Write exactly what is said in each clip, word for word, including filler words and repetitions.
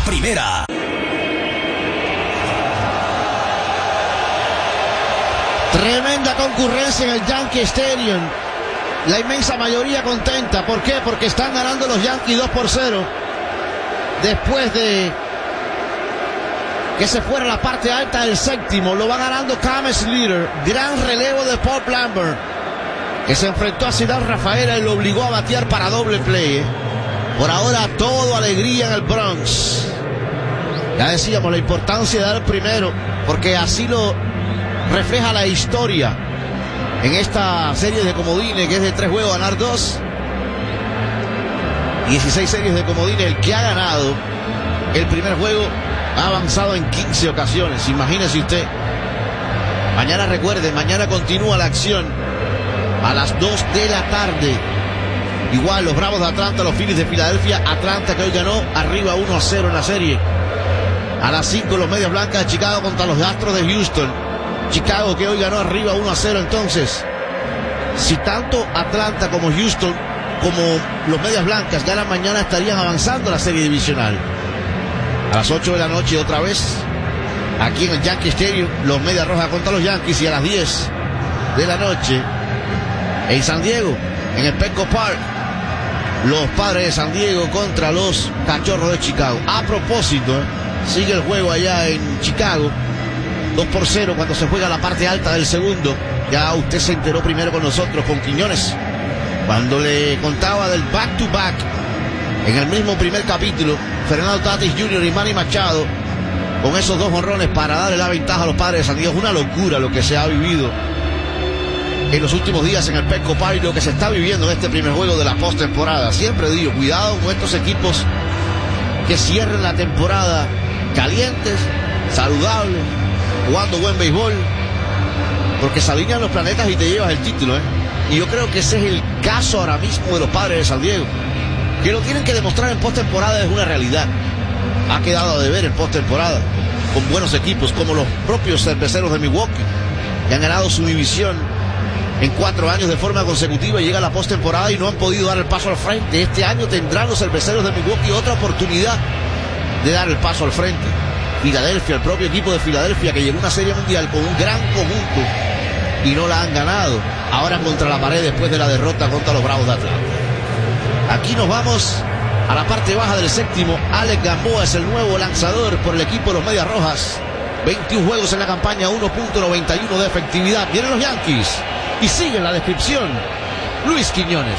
primera. Tremenda concurrencia en el Yankee Stadium. La inmensa mayoría contenta. ¿Por qué? Porque están ganando los Yankees dos por cero. Después de que se fuera la parte alta del séptimo, lo va ganando Cam Slater. Gran relevo de Paul Lambert, que se enfrentó a Cedar Rafaela y lo obligó a batear para doble play. Por ahora todo alegría en el Bronx. Ya decíamos la importancia de dar primero, porque así lo refleja la historia en esta serie de comodines, que es de tres juegos ganar dos. dieciséis series de comodines. El que ha ganado el primer juego ha avanzado en quince ocasiones. Imagínese usted. Mañana, recuerde, mañana continúa la acción a las dos de la tarde. Igual los Bravos de Atlanta, los Phillies de Filadelfia. Atlanta, que hoy ganó, arriba uno a cero en la serie. A las cinco los Medias Blancas de Chicago contra los Astros de Houston. Chicago, que hoy ganó, arriba uno a cero. Entonces, si tanto Atlanta como Houston como los Medias Blancas ganan mañana, estarían avanzando la serie divisional. A las ocho de la noche otra vez, aquí en el Yankee Stadium, los Medias Rojas contra los Yankees. Y a las diez de la noche en San Diego, en el Petco Park, los Padres de San Diego contra los Cachorros de Chicago. A propósito, ¿eh? sigue el juego allá en Chicago, dos por cero cuando se juega la parte alta del segundo. Ya usted se enteró primero con nosotros, con Quiñones, cuando le contaba del back to back en el mismo primer capítulo. Fernando Tatis junior y Manny Machado con esos dos jonrones para darle la ventaja a los Padres de San Diego. Es una locura lo que se ha vivido en los últimos días en el Petco Park, lo que se está viviendo en este primer juego de la postemporada. Siempre digo, cuidado con estos equipos que cierren la temporada calientes, saludables, jugando buen béisbol, porque se alinean los planetas y te llevas el título, ¿eh? Y yo creo que ese es el caso ahora mismo de los Padres de San Diego, que lo tienen que demostrar en postemporada. Es una realidad. Ha quedado a deber en postemporada con buenos equipos como los propios Cerveceros de Milwaukee, que han ganado su división en cuatro años de forma consecutiva y llega a la postemporada y no han podido dar el paso al frente. Este año tendrán los Cerveceros de Milwaukee otra oportunidad de dar el paso al frente. Filadelfia, el propio equipo de Filadelfia, que llegó a una serie mundial con un gran conjunto y no la han ganado, ahora contra la pared después de la derrota contra los Bravos de Atlanta. Aquí nos vamos a la parte baja del séptimo. Alex Gamboa es el nuevo lanzador por el equipo de los Medias Rojas. veintiún juegos en la campaña, uno punto noventa y uno de efectividad. Vienen los Yankees y sigue la descripción Luis Quiñones.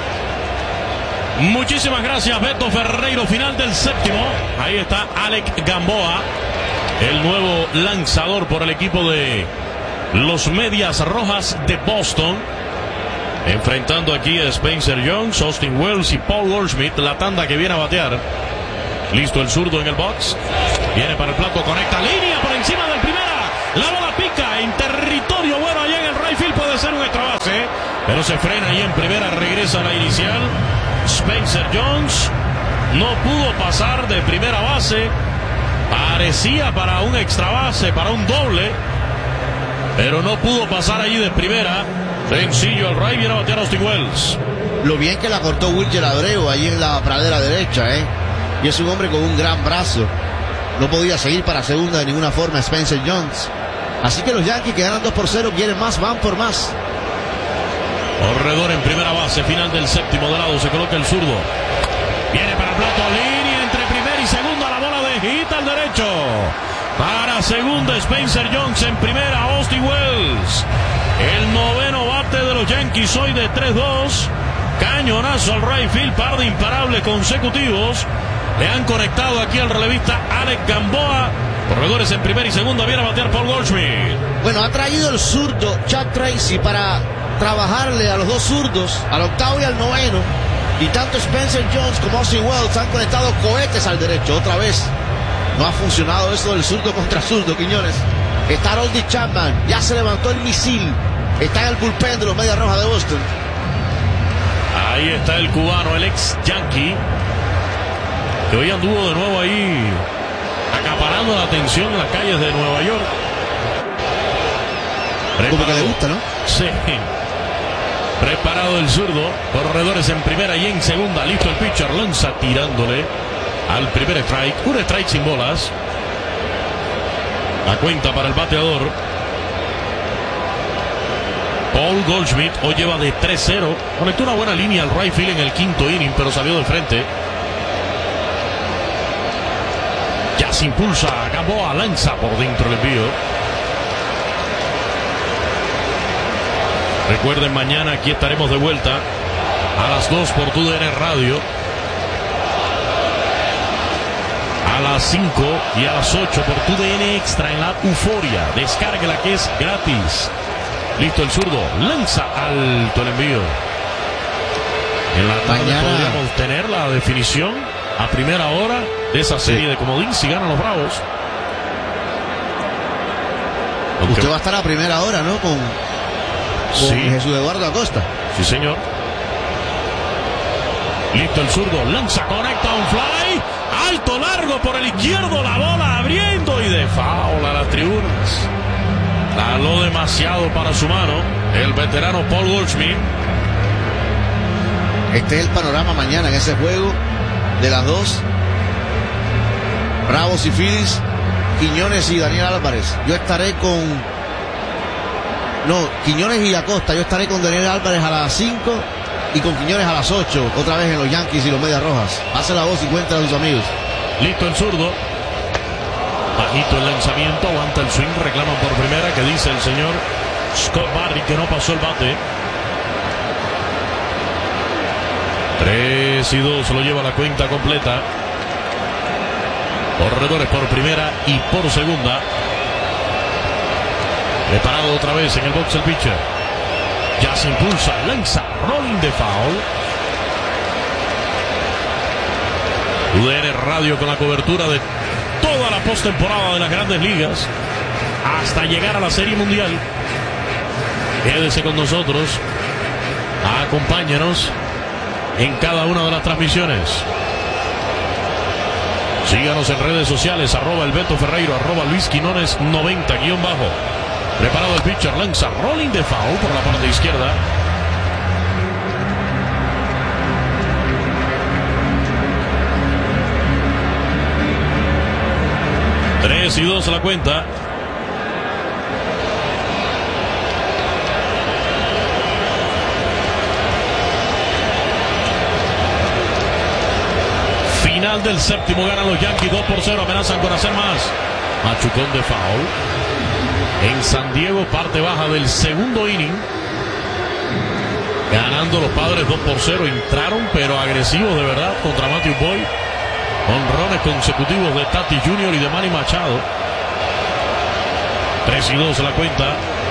Muchísimas gracias, Beto Ferreiro. Final del séptimo. Ahí está Alex Gamboa, el nuevo lanzador por el equipo de los Medias Rojas de Boston, enfrentando aquí a Spencer Jones, Austin Wells y Paul Goldschmidt. La tanda que viene a batear. Listo el zurdo en el box. Viene para el plato, conecta línea por encima del primera. La bola pica en territorio bueno allá en el right field. Puede ser un extra base, pero se frena ahí en primera. Regresa a la inicial. Spencer Jones no pudo pasar de primera base. Parecía para un extra base, para un doble, pero no pudo pasar allí de primera. Sencillo al right, viene a batear Austin Wells. Lo bien que la cortó Wilker Abreu ahí en la pradera derecha, ¿eh? Y es un hombre con un gran brazo. No podía seguir para segunda de ninguna forma Spencer Jones. Así que los Yankees, que ganan dos por cero, quieren más, van por más. Corredor en primera base, final del séptimo. De lado se coloca el zurdo. Viene para el plato, línea entre primera y segunda. La bola de hit al derecho. Para segunda, Spencer Jones. En primera, Austin Wells. El noveno bate de los Yankees hoy de tres dos. Cañonazo al right field, par de imparables consecutivos. Le han conectado aquí al relevista Alex Gamboa. Corredores en primera y segunda, viene a batear Paul Goldschmidt. Bueno, ha traído el zurdo Chad Tracy para trabajarle a los dos zurdos, al octavo y al noveno. Y tanto Spencer Jones como Austin Wells han conectado cohetes al derecho. Otra vez no ha funcionado eso del zurdo contra zurdo, Quiñones. Está Aroldis Chapman, ya se levantó el misil. Está en el bullpen de los Medias Rojas de Boston. Ahí está el cubano, el ex Yankee, que hoy anduvo de nuevo ahí acaparando la atención en las calles de Nueva York. Preparado. Como que le gusta, ¿no? Sí. Preparado el zurdo. Corredores en primera y en segunda. Listo el pitcher. Lanza tirándole al primer strike. Un strike sin bolas. La cuenta para el bateador. Paul Goldschmidt hoy lleva de tres cero. Conectó una buena línea al right field en el quinto inning, pero salió de frente. Ya se impulsa. Gamboa lanza por dentro el envío. Recuerden, mañana aquí estaremos de vuelta a las dos por T U D N Radio. A las cinco y a las ocho por T U D N Extra en la Euforia. Descárguela, que es gratis. Listo el zurdo. Lanza alto el envío. En la tarde mañana podríamos tener la definición a primera hora de esa serie sí. de comodín si ganan los Bravos. Aunque usted va a estar a primera hora, ¿no? Con, con sí. Jesús Eduardo Acosta. Sí, señor. Listo el zurdo. Lanza, conecta un fly. Alto, largo por el izquierdo. La bola abriendo y de foul a las tribunas. Aló demasiado para su mano el veterano Paul Goldschmidt. Este es el panorama mañana en ese juego de las dos. Bravos y Phillies, Quiñones y Daniel Álvarez. Yo estaré con... No, Quiñones y Acosta. Yo estaré con Daniel Álvarez a las cinco y con Quiñones a las ocho. Otra vez en los Yankees y los Medias Rojas. Pase la voz y cuenta a sus amigos. Listo el zurdo. Bajito el lanzamiento, aguanta el swing, reclaman por primera, que dice el señor Scott Barry que no pasó el bate. tres y dos lo lleva la cuenta completa. Corredores por primera y por segunda. Preparado otra vez en el box el pitcher. Ya se impulsa, lanza, rolling de foul. U D N Radio con la cobertura de toda la postemporada de las Grandes Ligas hasta llegar a la Serie Mundial. Quédese con nosotros, acompáñenos en cada una de las transmisiones. Síganos en redes sociales, arroba el Beto Ferreiro, arroba Luis Quinones noventa guión bajo. Preparado el pitcher, lanza, rolling de foul por la parte izquierda. tres y dos la cuenta. Final del séptimo, ganan los Yankees dos por cero, amenazan con hacer más. Machucón de foul. En San Diego, parte baja del segundo inning. Ganando los Padres dos por cero, entraron pero agresivos de verdad contra Matthew Boyd. Honrones consecutivos de Tati junior y de Manny Machado. tres y dos la cuenta.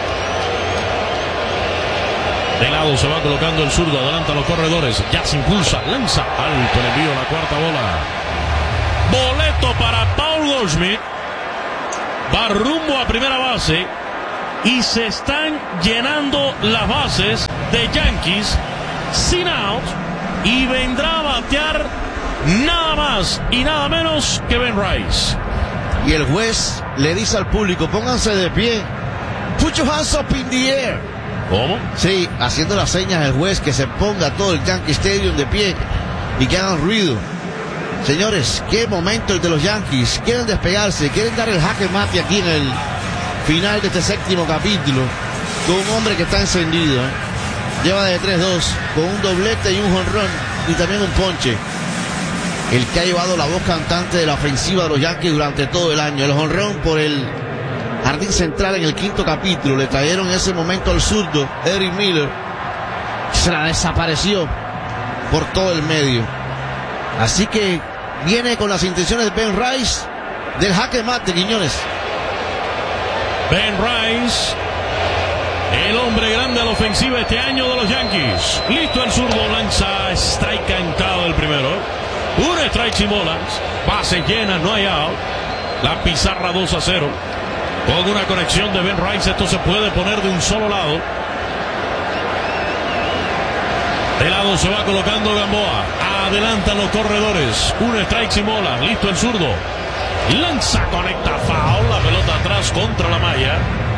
De lado se va colocando el zurdo. Adelanta los corredores. Ya se impulsa. Lanza alto el envío. La cuarta bola. Boleto para Paul Goldschmidt. Va rumbo a primera base. Y se están llenando las bases de Yankees. Sin out. Y vendrá a batear nada más y nada menos que Ben Rice. Y el juez le dice al público: pónganse de pie. Put your hands up in the air. ¿Cómo? Sí, haciendo las señas el juez que se ponga todo el Yankee Stadium de pie y que hagan ruido. Señores, qué momento el de los Yankees. Quieren despegarse, quieren dar el jaque mate aquí en el final de este séptimo capítulo con un hombre que está encendido, ¿eh? Lleva de tres dos con un doblete y un jonrón y también un ponche. El que ha llevado la voz cantante de la ofensiva de los Yankees durante todo el año. El jonrón por el jardín central en el quinto capítulo. Le trajeron en ese momento al zurdo Eric Miller. Se la desapareció por todo el medio. Así que viene con las intenciones Ben Rice del jaque mate, Quiñones. Ben Rice, el hombre grande a la ofensiva este año de los Yankees. Listo el zurdo, lanza, strike cantado el primero. Un strike sin bolas, base llena, no hay out. La pizarra dos a cero. Con una conexión de Ben Rice, esto se puede poner de un solo lado. De lado se va colocando Gamboa. Adelantan los corredores. Un strike sin bolas. Listo el zurdo. Lanza, conecta, foul. La pelota atrás contra la malla.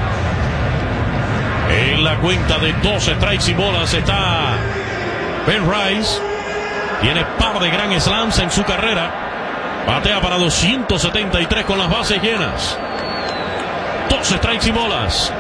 En la cuenta de dos strikes sin bolas está Ben Rice. Tiene par de grand slams en su carrera. Batea para doscientos setenta y tres con las bases llenas. Dos strikes y bolas.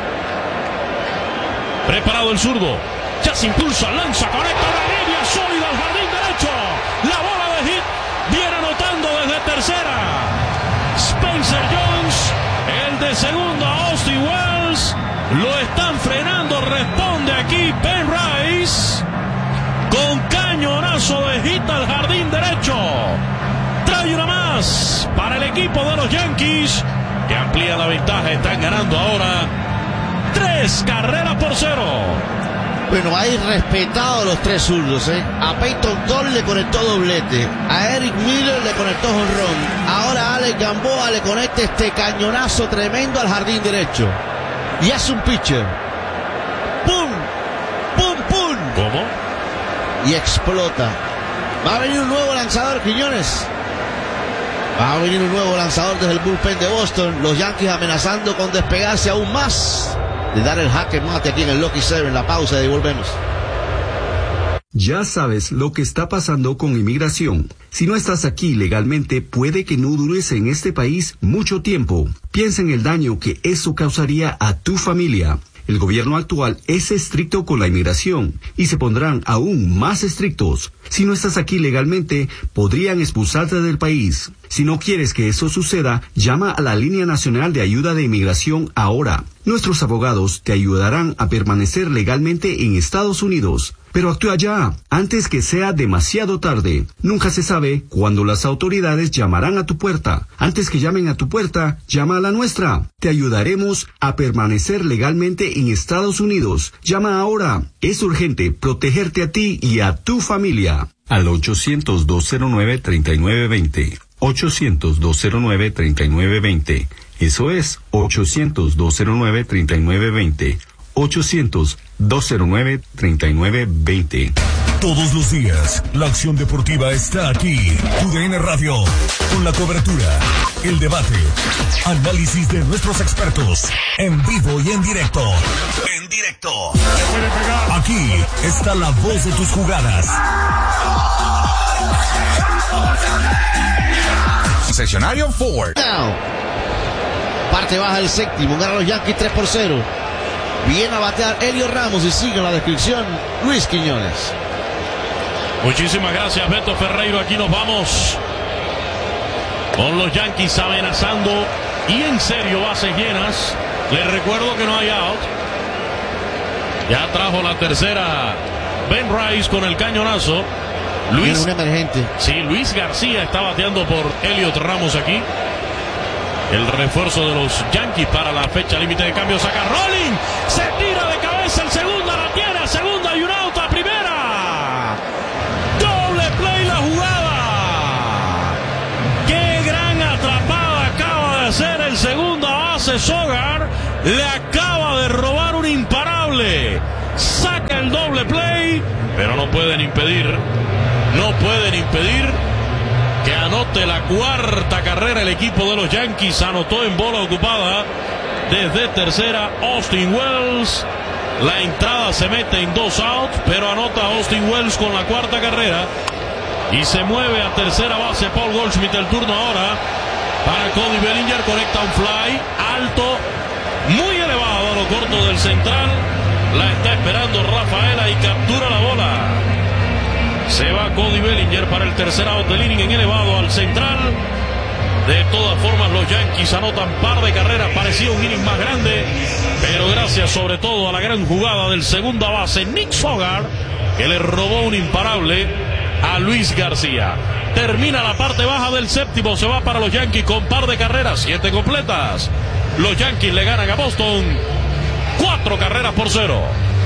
Preparado el zurdo. Ya se impulsa, lanza, conecta la línea sólida al jardín derecho. La bola de hit viene anotando desde tercera. Spencer Jones, el de segunda, Austin Wells. Lo están frenando, responde aquí Ben Rice. Con cañonazo de hit al jardín derecho. Trae una más para el equipo de los Yankees, que amplía la ventaja. Están ganando ahora tres carreras por cero. Bueno, ahí respetado los tres zurdos, ¿eh? A Peyton Cole le conectó doblete. A Eric Miller le conectó jonrón. Ahora Alex Gamboa le conecta este cañonazo tremendo al jardín derecho. Y hace un pitcher. ¡Pum! ¡Pum, pum! ¿Cómo? Y explota. Va a venir un nuevo lanzador, Quiñones. Va a venir un nuevo lanzador desde el bullpen de Boston. Los Yankees amenazando con despegarse aún más de dar el jaque mate aquí en el Lucky Seven. La pausa y volvemos. Ya sabes lo que está pasando con inmigración. Si no estás aquí legalmente, puede que no dures en este país mucho tiempo. Piensa en el daño que eso causaría a tu familia. El gobierno actual es estricto con la inmigración y se pondrán aún más estrictos. Si no estás aquí legalmente, podrían expulsarte del país. Si no quieres que eso suceda, llama a la Línea Nacional de Ayuda de Inmigración ahora. Nuestros abogados te ayudarán a permanecer legalmente en Estados Unidos. Pero actúa ya, antes que sea demasiado tarde. Nunca se sabe cuándo las autoridades llamarán a tu puerta. Antes que llamen a tu puerta, llama a la nuestra. Te ayudaremos a permanecer legalmente en Estados Unidos. Llama ahora. Es urgente protegerte a ti y a tu familia. Al ochocientos, dos cero nueve, tres nueve dos cero. ochocientos, dos cero nueve, tres nueve dos cero. Eso es ochocientos, dos cero nueve, tres nueve dos cero. ochocientos, dos cero nueve, tres nueve dos cero. Todos los días, la acción deportiva está aquí. Tu D N Radio, con la cobertura, el debate, análisis de nuestros expertos, en vivo y en directo. En directo. Aquí está la voz de tus jugadas. Concesionario Ford. Now. Parte baja del séptimo, ganan los Yankees tres por cero. Viene a batear Elio Ramos y sigue en la descripción Luis Quiñones. Muchísimas gracias, Beto Ferreiro. Aquí nos vamos con los Yankees amenazando y en serio bases llenas. Les recuerdo que no hay out. Ya trajo la tercera Ben Rice con el cañonazo. Luis, un emergente. Sí, Luis García está bateando por Elliot Ramos aquí. El refuerzo de los Yankees para la fecha límite de cambio. Saca Rolling. Se tira de cabeza el segunda. La tiene a segunda y un out a primera. Doble play la jugada. Qué gran atrapada acaba de hacer el segunda base Sogar. Le acaba de robar un imparable. Saca el doble play. Pero no pueden impedir. No pueden impedir que anote la cuarta carrera el equipo de los Yankees. Anotó en bola ocupada desde tercera Austin Wells. La entrada se mete en dos outs, pero anota Austin Wells con la cuarta carrera. Y se mueve a tercera base Paul Goldschmidt. El turno ahora para Cody Bellinger. Conecta un fly alto, muy elevado a lo corto del central. La está esperando Rafaela y captura la bola. Se va Cody Bellinger para el tercer out del inning en elevado al central. De todas formas, los Yankees anotan par de carreras. Parecía un inning más grande, pero gracias sobre todo a la gran jugada del segunda base Nick Sogar, que le robó un imparable a Luis García. Termina la parte baja del séptimo. Se va para los Yankees con par de carreras, siete completas. Los Yankees le ganan a Boston cuatro carreras por cero.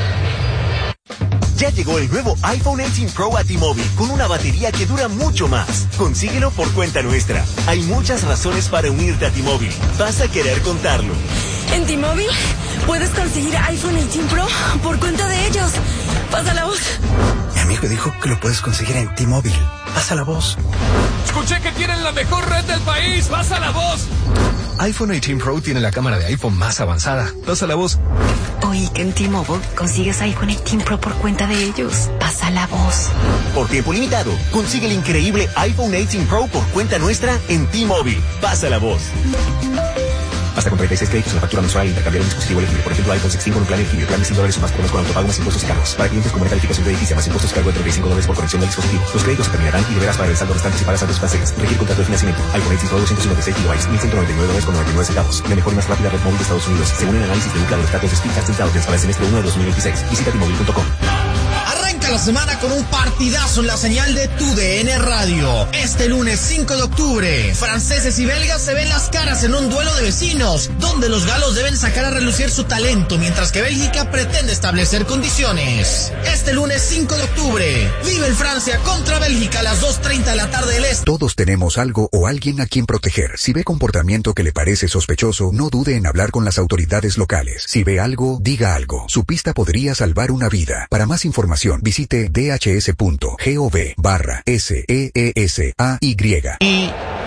Ya llegó el nuevo iPhone dieciocho Pro a T-Mobile con una batería que dura mucho más. Consíguelo por cuenta nuestra. Hay muchas razones para unirte a T-Mobile. Vas a querer contarlo. En T-Mobile puedes conseguir iPhone dieciocho Pro por cuenta de ellos. Pasa la voz. Mi amigo dijo que lo puedes conseguir en T-Mobile. Pasa la voz. Escuché que tienen la mejor red del país. Pasa la voz. iPhone dieciocho Pro tiene la cámara de iPhone más avanzada. Pasa la voz. Oí que en T-Mobile consigues iPhone dieciocho Pro por cuenta de ellos. Pasa la voz. Por tiempo limitado, consigue el increíble iPhone dieciocho Pro por cuenta nuestra en T-Mobile. Pasa la voz. Hasta con treinta y seis créditos en la factura mensual, intercambiar un dispositivo elegible. Por ejemplo, iPhone dieciséis con un plan elegible, plan de cien dólares o más por mes con autopago más impuestos y cargos. Para clientes con buena calificación crediticia, más impuestos y cargo de treinta y cinco dólares por conexión del dispositivo. Los créditos se terminarán y deberás pagar el saldo restante si pagas antes pases. Requiere contrato de financiamiento. iPhone dieciocho Pro doscientos cincuenta y seis gigabytes, mil ciento noventa y nueve dólares con noventa y nueve centavos. La mejor y más rápida red móvil de Estados Unidos, según el análisis de Ookla de los datos de Speedtest Intelligence para el semestre uno de dos mil veintiséis. Visita T Mobile punto com. Arranca la semana con un partidazo en la señal de Tu D N Radio. Este lunes cinco de octubre, franceses y belgas se ven las caras en un duelo de vecinos, donde los galos deben sacar a relucir su talento, mientras que Bélgica pretende establecer condiciones. Este lunes cinco de octubre, vive el Francia contra Bélgica a las dos treinta de la tarde del este. Todos tenemos algo o alguien a quien proteger. Si ve comportamiento que le parece sospechoso, no dude en hablar con las autoridades locales. Si ve algo, diga algo. Su pista podría salvar una vida. Para más información, visite d h s punto gov barra S E E S A Y. Y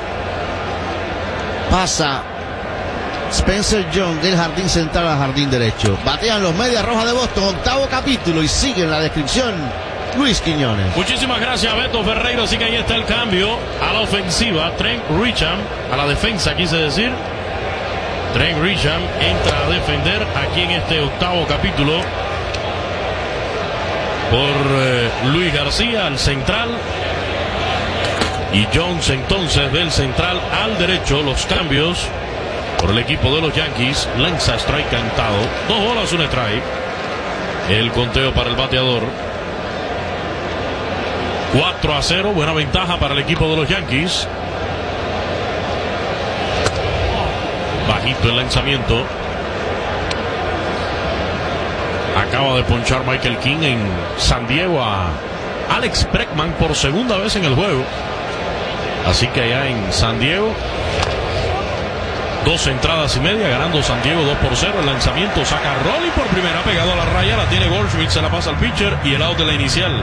pasa Spencer Jones del jardín central al jardín derecho. Batean los Medias Rojas de Boston, octavo capítulo, y sigue en la descripción Luis Quiñones. Muchísimas gracias, Beto Ferreiro. Así que ahí está el cambio a la ofensiva. Trent Richam, a la defensa quise decir. Trent Richam entra a defender aquí en este octavo capítulo por eh, Luis García al central. Y Jones entonces del central al derecho. Los cambios por el equipo de los Yankees. Lanza strike cantado. Dos bolas, un strike. El conteo para el bateador. cuatro a cero. Buena ventaja para el equipo de los Yankees. Bajito el lanzamiento. Acaba de ponchar Michael King en San Diego a Alex Bregman por segunda vez en el juego. Así que allá en San Diego, dos entradas y media, ganando San Diego dos por cero. El lanzamiento saca a Rolling por primera, pegado a la raya, la tiene Goldschmidt, se la pasa al pitcher y el out de la inicial.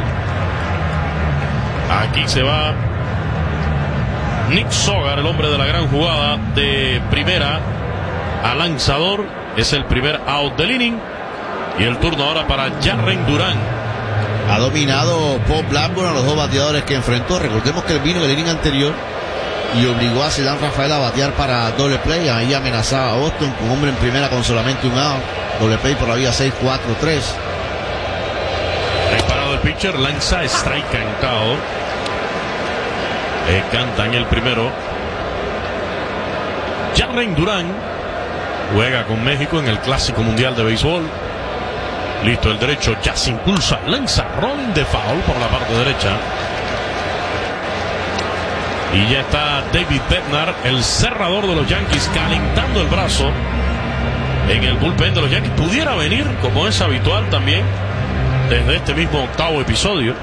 Aquí se va Nick Sogar, el hombre de la gran jugada, de primera a lanzador. Es el primer out del inning. Y el turno ahora para Jarren Duran. Ha dominado Paul Blackburn a los dos bateadores que enfrentó. Recordemos que él vino en el inning anterior y obligó a Cedán Rafael a batear para doble play. Ahí amenazaba a Boston con hombre en primera con solamente un out. Doble play por la vía seis cuatro tres. Preparado el pitcher, lanza strike cantado. Eh, canta en el primero. Jarren Duran juega con México en el Clásico Mundial de Béisbol. Listo el derecho, ya se impulsa, lanza rolling de foul por la parte derecha. Y ya está David Bednar, el cerrador de los Yankees, calentando el brazo en el bullpen de los Yankees. Pudiera venir, como es habitual también, desde este mismo octavo episodio.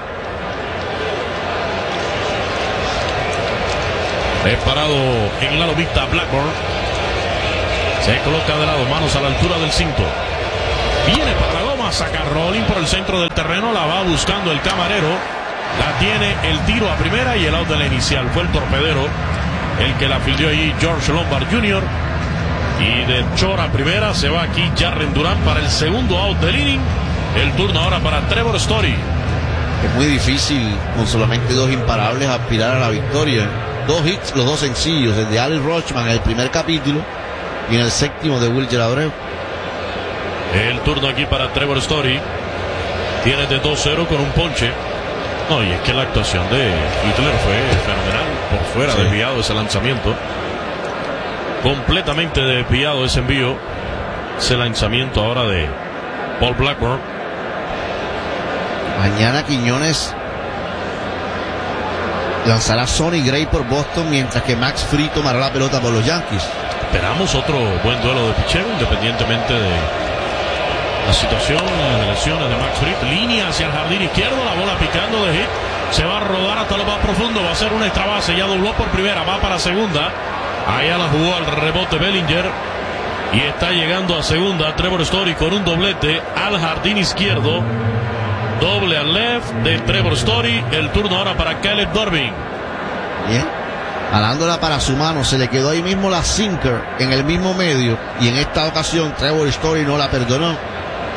Es parado en la lomita Blackburn. Se coloca de lado, manos a la altura del cinto. Viene para la goma, saca rolling por el centro del terreno, la va buscando el camarero. La tiene el tiro a primera y el out de la inicial. Fue el torpedero el que la fildeó allí, George Lombard junior Y de short a primera se va aquí Jarren Duran para el segundo out del inning. El turno ahora para Trevor Story. Es muy difícil con solamente dos imparables aspirar a la victoria. Dos hits, los dos sencillos, el de Alex Rochman en el primer capítulo y en el séptimo de Wilger Abreu. El turno aquí para Trevor Story. Tiene de dos cero con un ponche. No, y es que la actuación de Hitler fue fenomenal. Por fuera, sí. Desviado ese lanzamiento. Completamente desviado ese envío. Ese lanzamiento ahora de Paul Blackburn. Mañana Quiñones lanzará Sonny Gray por Boston, mientras que Max Fried tomará la pelota por los Yankees. Esperamos otro buen duelo de picheo, independientemente de la situación de lesiones de Max Fried. Línea hacia el jardín izquierdo, la bola picando de hit. Se va a rodar hasta lo más profundo, va a ser una extra base. Ya dobló por primera, va para segunda. Allá la jugó al rebote Bellinger. Y está llegando a segunda Trevor Story con un doblete al jardín izquierdo. Doble al left de Trevor Story. El turno ahora para Caleb Durbin. Bien. Jalándola para su mano. Se le quedó ahí mismo la sinker en el mismo medio. Y en esta ocasión Trevor Story no la perdonó.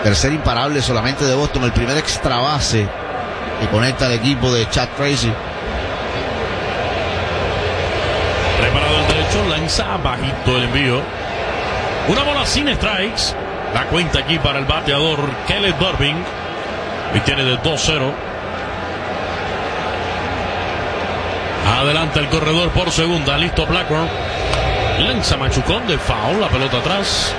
Tercer imparable solamente de Boston. El primer extra base que conecta al equipo de Chad Tracy. Preparado el derecho, lanza bajito el envío. Una bola sin strikes. La cuenta aquí para el bateador Kelly Durbin. Y tiene de dos cero. Adelanta el corredor por segunda. Listo Blackburn. Lanza machucón de foul. La pelota atrás.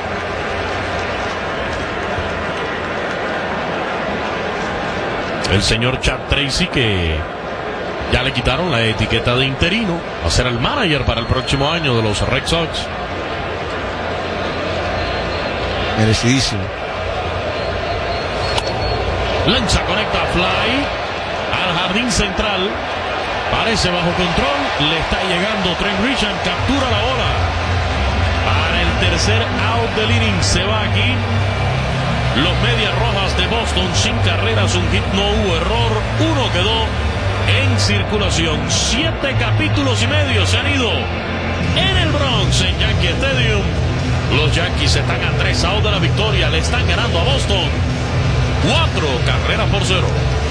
El señor Chad Tracy, que ya le quitaron la etiqueta de interino, va a ser el manager para el próximo año de los Red Sox. Merecidísimo. Lanza, conecta fly al jardín central. Parece bajo control. Le está llegando Trent Grisham. Captura la bola. Para el tercer out del inning. Se va aquí. Los Medias Rojas de Boston sin carreras, un hit, no hubo error. Uno quedó en circulación. Siete capítulos y medio se han ido en el Bronx, en Yankee Stadium. Los Yankees están a tres outs de la victoria. Le están ganando a Boston. Cuatro carreras por cero.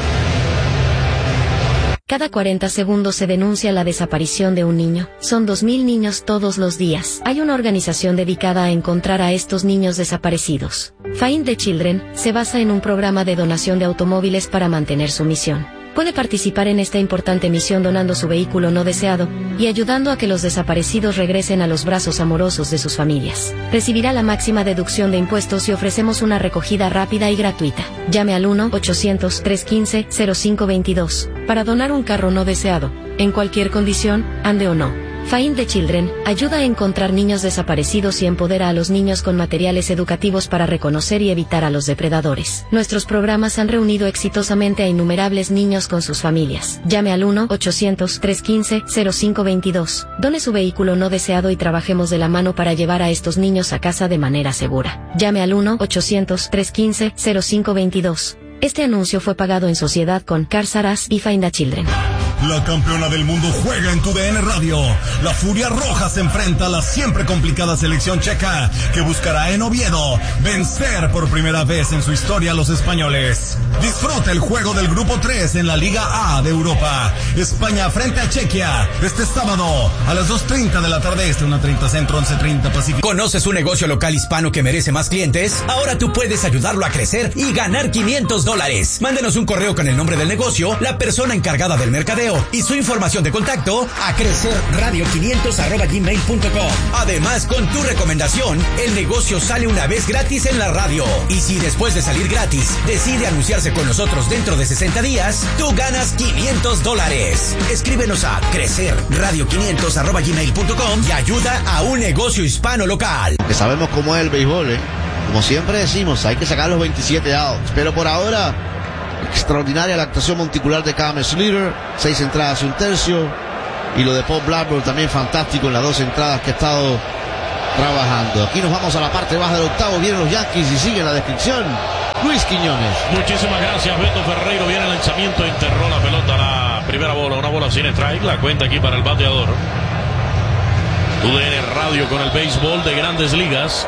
Cada cuarenta segundos se denuncia la desaparición de un niño. Son dos mil niños todos los días. Hay una organización dedicada a encontrar a estos niños desaparecidos. Find the Children se basa en un programa de donación de automóviles para mantener su misión. Puede participar en esta importante misión donando su vehículo no deseado y ayudando a que los desaparecidos regresen a los brazos amorosos de sus familias. Recibirá la máxima deducción de impuestos y ofrecemos una recogida rápida y gratuita. Llame al uno ochocientos, trescientos quince, cero cinco veintidós para donar un carro no deseado, en cualquier condición, ande o no. Find the Children ayuda a encontrar niños desaparecidos y empodera a los niños con materiales educativos para reconocer y evitar a los depredadores. Nuestros programas han reunido exitosamente a innumerables niños con sus familias. Llame al uno ochocientos, trescientos quince, cero cinco veintidós. Done su vehículo no deseado y trabajemos de la mano para llevar a estos niños a casa de manera segura. Llame al uno ochocientos, trescientos quince, cero cinco veintidós. Este anuncio fue pagado en sociedad con Cars R Us y Find the Children. La campeona del mundo juega en tu D N Radio. La Furia Roja se enfrenta a la siempre complicada selección checa, que buscará en Oviedo vencer por primera vez en su historia a los españoles. Disfruta el juego del grupo tres en la Liga A de Europa. España frente a Chequia este sábado a las dos treinta de la tarde este, una treinta centro, once treinta pacífico. ¿Conoces un negocio local hispano que merece más clientes? Ahora tú puedes ayudarlo a crecer y ganar quinientos dólares. Mándenos un correo con el nombre del negocio, la persona encargada del mercadeo y su información de contacto a crecerradio quinientos arroba gmail punto com. Además, con tu recomendación, el negocio sale una vez gratis en la radio. Y si después de salir gratis decide anunciarse con nosotros dentro de sesenta días, tú ganas quinientos dólares. Escríbenos a crecerradio quinientos arroba gmail punto com y ayuda a un negocio hispano local. Que sabemos cómo es el béisbol, ¿eh? Como siempre decimos, hay que sacar los veintisiete outs. Pero por ahora, extraordinaria la actuación monticular de Cam Slater, seis entradas y un tercio, y lo de Paul Blackburn también fantástico en las dos entradas que ha estado trabajando. Aquí nos vamos a la parte baja del octavo, vienen los Yankees y sigue la descripción Luis Quiñones. Muchísimas gracias, Beto Ferreiro. Viene el lanzamiento, enterró la pelota, la primera bola, una bola sin strike, la cuenta aquí para el bateador. U D N Radio con el béisbol de Grandes Ligas.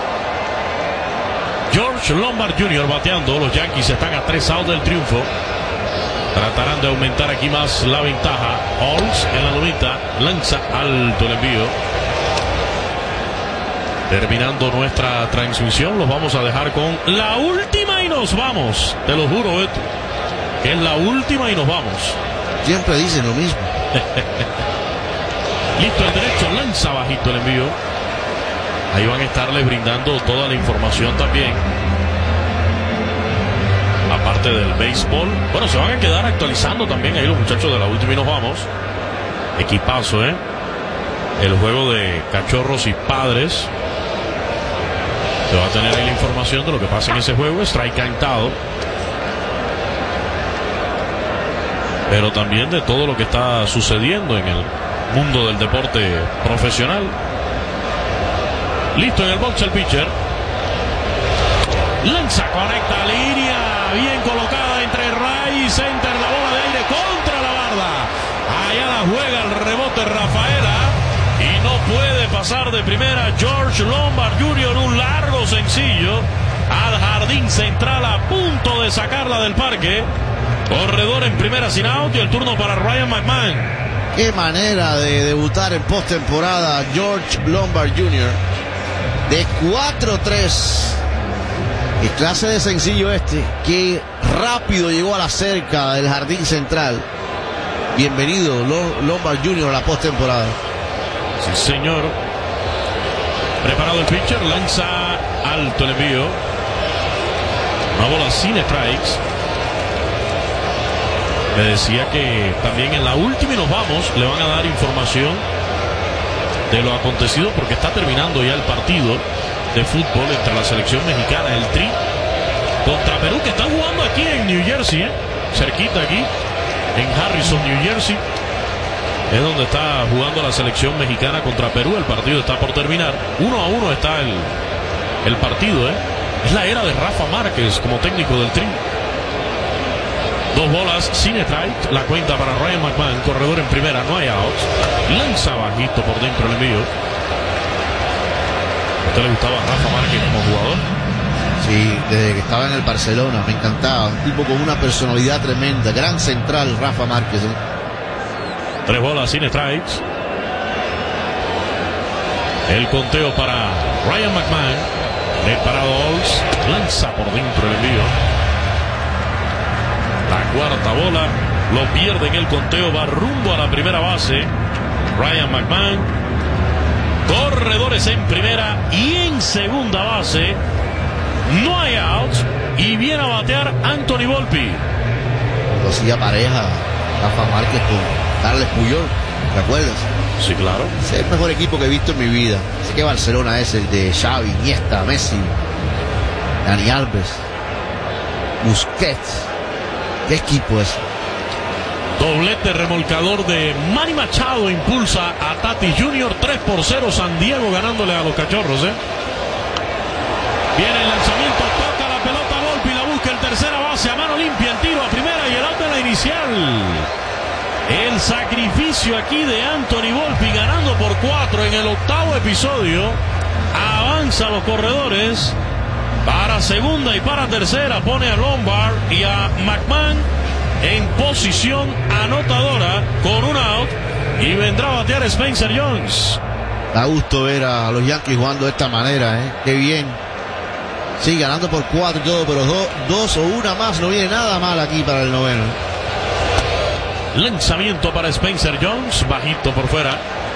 George Lombard junior bateando. Los Yankees están a tres outs del triunfo. Tratarán de aumentar aquí más la ventaja. Olds en la noventa. Lanza alto el envío. Terminando nuestra transmisión, los vamos a dejar con la última y nos vamos. Te lo juro, Beto, que es la última y nos vamos. Siempre dicen lo mismo. Listo el derecho. Lanza bajito el envío. Ahí van a estarles brindando toda la información también. Aparte del béisbol. Bueno, se van a quedar actualizando también ahí los muchachos de la última y nos vamos. Equipazo, ¿eh? El juego de Cachorros y Padres. Se va a tener ahí la información de lo que pasa en ese juego. Strike cantado. Pero también de todo lo que está sucediendo en el mundo del deporte profesional. Listo en el box el pitcher. Lanza, conecta línea. Bien colocada entre right y center. La bola de aire contra la barda. Allá la juega el rebote Rafaela. Y no puede pasar de primera George Lombard junior Un largo sencillo. al jardín central a punto de sacarla del parque. Corredor en primera sin out y el turno para Ryan McMahon. Qué manera de debutar en postemporada George Lombard junior De cuatro tres. Qué clase de sencillo este. Qué rápido llegó a la cerca del jardín central. Bienvenido Lombard junior a la postemporada. Sí, señor. Preparado el pitcher, lanza alto el envío. Una bola sin strikes. Me decía que también en la última y nos vamos le van a dar información de lo acontecido porque está terminando ya el partido de fútbol entre la selección mexicana, el Tri, contra Perú, que está jugando aquí en New Jersey, ¿eh? cerquita aquí, en Harrison, New Jersey. Es donde está jugando la selección mexicana contra Perú. El partido está por terminar. Uno a uno está el, el partido, ¿eh? Es la era de Rafa Márquez como técnico del Tri. Dos bolas sin strike. La cuenta para Ryan McMahon. Corredor en primera, no hay outs. Lanza bajito por dentro el envío. ¿A usted le gustaba Rafa Márquez como jugador? Sí, desde que estaba en el Barcelona. Me encantaba. Un tipo con una personalidad tremenda. Gran central, Rafa Márquez, ¿eh? Tres bolas sin strikes. El conteo para Ryan McMahon. Preparado Olds. Lanza por dentro el envío. La cuarta bola. Lo pierde en el conteo. Va rumbo a la primera base. Ryan McMahon. Corredores en primera y en segunda base. No hay outs. Y viene a batear Anthony Volpi. Lo hacía pareja Rafa Márquez con Carles Puyol, ¿te acuerdas? Sí, claro. Es el mejor equipo que he visto en mi vida. Sé que Barcelona es el de Xavi, Iniesta, Messi, Dani Alves, Busquets. ¿Qué equipo es? Doblete remolcador de Manny Machado impulsa a Tatis junior tres por cero. San Diego ganándole a los Cachorros, ¿eh? Viene el lanzamiento, toca la pelota Volpi, la busca en tercera base, a mano limpia, el tiro a primera y el out de la inicial. El sacrificio aquí de Anthony Volpi ganando por cuatro en el octavo episodio. Avanza los corredores para segunda y para tercera. Pone a Lombard y a McMahon en posición anotadora con un out. Y vendrá a batear Spencer Jones. Da gusto ver a los Yankees jugando de esta manera, ¿eh? Qué bien. Sí, ganando por cuatro y todo, pero do, dos o una más no viene nada mal aquí para el noveno. Lanzamiento para Spencer Jones, bajito por fuera.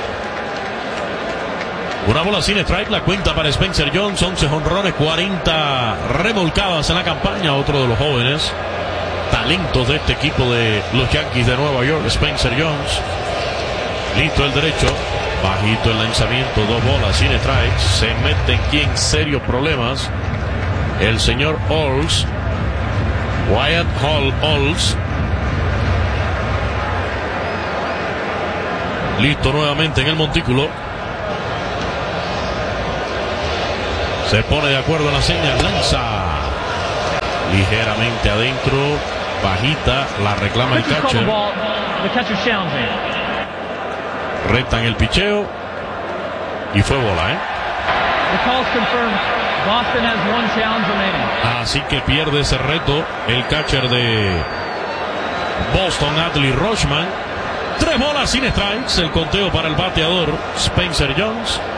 Una bola sin strike, la cuenta para Spencer Jones. once jonrones, cuarenta remolcadas en la campaña. Otro de los jóvenes talentos de este equipo de los Yankees de Nueva York, Spencer Jones. Listo el derecho, bajito el lanzamiento, dos bolas sin strike. Se mete aquí en serios problemas el señor Olds, Wyatt Hall Olds. Listo nuevamente en el montículo. Se pone de acuerdo en la señal. Lanza ligeramente adentro. Bajita. La reclama el catcher. Retan el picheo. Y fue bola, ¿eh? Así que pierde ese reto el catcher de Boston, Adley Rutschman. Tres bolas sin strikes. El conteo para el bateador Spencer Jones.